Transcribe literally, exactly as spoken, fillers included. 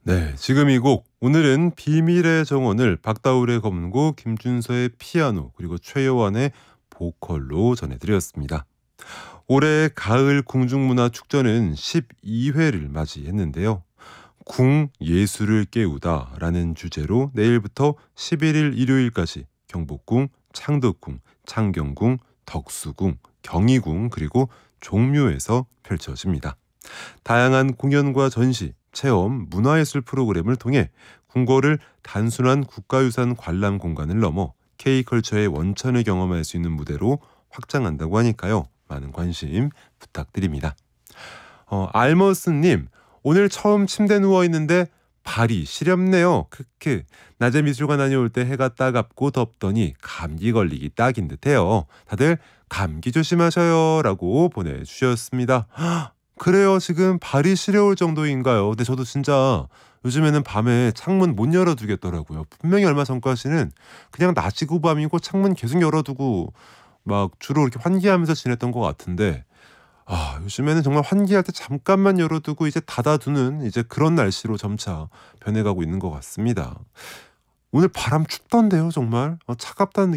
네, 지금 이 곡 오늘은 비밀의 정원을 박다울의 검고, 김준서의 피아노, 그리고 최요한의 보컬로 전해드렸습니다. 올해 가을 궁중문화축제는 십이 회를 맞이했는데요. 궁 예술을 깨우다라는 주제로 내일부터 십일 일 일요일까지 경복궁, 창덕궁, 창경궁, 덕수궁, 경희궁, 그리고 종묘에서 펼쳐집니다. 다양한 공연과 전시, 체험, 문화예술 프로그램을 통해 궁궐을 단순한 국가유산 관람 공간을 넘어 K컬처의 원천을 경험할 수 있는 무대로 확장한다고 하니까요. 많은 관심 부탁드립니다. 어, 알머스님, 오늘 처음 침대 누워있는데 발이 시렵네요. 크크. 낮에 미술관 다녀올 때 해가 따갑고 덥더니 감기 걸리기 딱인 듯해요. 다들 감기 조심하셔요 라고 보내주셨습니다. 그래요. 지금 발이 시려울 정도인가요? 근데 저도 진짜 요즘에는 밤에 창문 못 열어두겠더라고요. 분명히 얼마 전까지는 그냥 낮이고 밤이고 창문 계속 열어두고 막 주로 이렇게 환기하면서 지냈던 것 같은데, 아, 요즘에는 정말 환기할 때 잠깐만 열어두고 이제 닫아두는 이제 그런 날씨로 점차 변해가고 있는 것 같습니다. 오늘 바람 춥던데요, 정말. 어, 차갑다는